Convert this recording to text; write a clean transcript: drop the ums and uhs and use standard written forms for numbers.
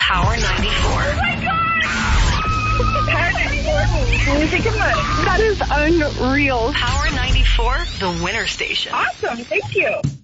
Power 94. Oh my God! Power 94. Music and money. That is unreal. Power 94, the winner station. Awesome. Thank you.